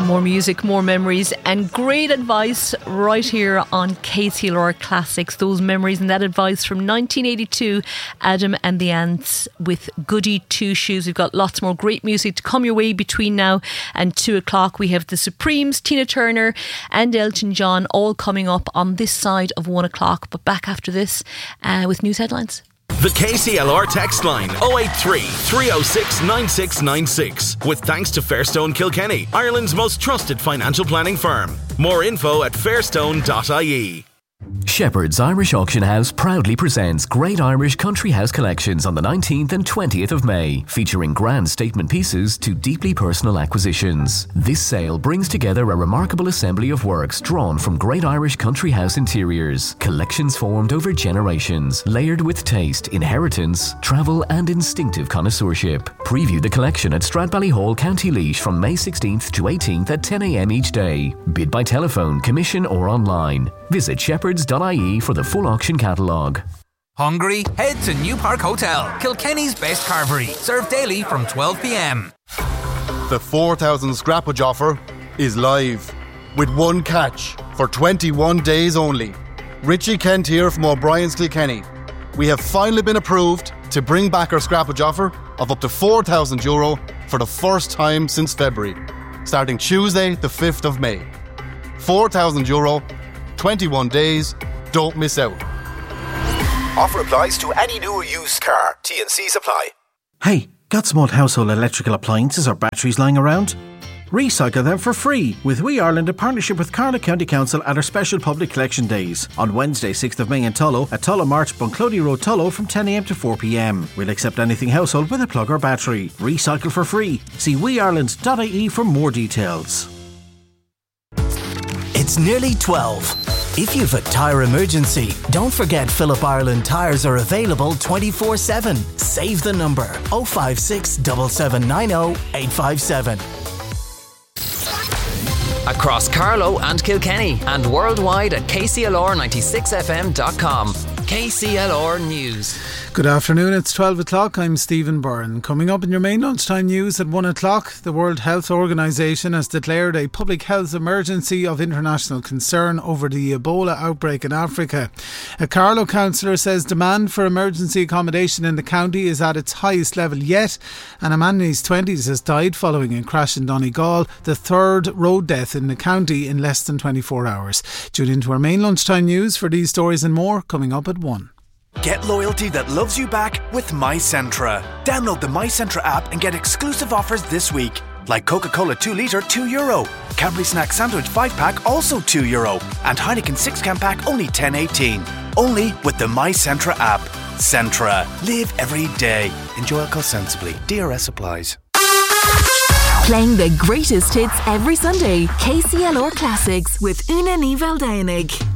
More music, more memories, and great advice right here on KCLR Classics. Those memories and that advice from 1982, Adam and the Ants with Goody Two Shoes. We've got lots more great music to come your way between now and 2 o'clock. We have the Supremes, Tina Turner and Elton John all coming up on this side of 1 o'clock. But back after this with news headlines. The KCLR text line 083 306 9696. With thanks to Fairstone Kilkenny, Ireland's most trusted financial planning firm. More info at fairstone.ie. Shepherd's Irish Auction House proudly presents Great Irish Country House Collections on the 19th and 20th of May, featuring grand statement pieces to deeply personal acquisitions. This sale brings together a remarkable assembly of works drawn from Great Irish Country House interiors, collections formed over generations, layered with taste, inheritance, travel and instinctive connoisseurship. Preview the collection at Stradbally, County Laois from May 16th to 18th at 10 a.m. each day. Bid by telephone, commission or online. Visit shepherds.ie for the full auction catalogue. Hungry? Head to New Park Hotel, Kilkenny's best carvery. Served daily from 12 p.m. The 4,000 scrappage offer is live, with one catch for 21 days only. Richie Kent here from O'Brien's Kilkenny. We have finally been approved to bring back our scrappage offer of up to €4,000 for the first time since February, starting Tuesday the 5th of May. €4,000, 21 days, don't miss out. Offer applies to any new or used car. T&Cs apply. Hey, got some old household electrical appliances or batteries lying around? Recycle them for free with We Ireland in partnership with Carlow County Council at our special public collection days on Wednesday 6th of May in Tullow at Tullow March, Bunclody Road, Tullow from 10am to 4pm. We'll accept anything household with a plug or battery. Recycle for free. See weeireland.ie for more details. It's nearly 12. If you've a tyre emergency, don't forget Phillip Ireland tyres are available 24/7. Save the number 056 7790 857. Across Carlow and Kilkenny and worldwide at kclr96fm.com. KCLR News. Good afternoon, it's 12 o'clock. I'm Stephen Byrne. Coming up in your main lunchtime news at 1 o'clock, the World Health Organization has declared a public health emergency of international concern over the Ebola outbreak in Africa. A Carlow councillor says demand for emergency accommodation in the county is at its highest level yet, and a man in his 20s has died following a crash in Donegal, the third road death in the county in less than 24 hours. Tune into our main lunchtime news for these stories and more coming up at 1. Get loyalty that loves you back with MyCentra. Download the MyCentra app and get exclusive offers this week. Like Coca-Cola 2 litre, €2. Cadbury Snack Sandwich 5-pack, also €2. And Heineken 6-can pack, only $10.18. Only with the MyCentra app. Centra. Live every day. Enjoy alcohol sensibly. DRS applies. Playing the greatest hits every Sunday. KCLR Classics with Una Nivel Dainig.